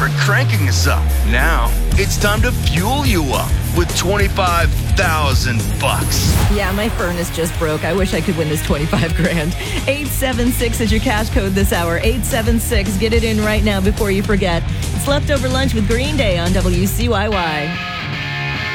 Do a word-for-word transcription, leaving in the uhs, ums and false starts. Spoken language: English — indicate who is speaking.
Speaker 1: for cranking us up. Now, it's time to fuel you up with twenty-five thousand bucks.
Speaker 2: Yeah, my furnace just broke. I wish I could win this twenty-five grand. eight seven six is your cash code this hour. eight seven six. Get it in right now before you forget. It's Leftover Lunch with Green Day on W C Y Y.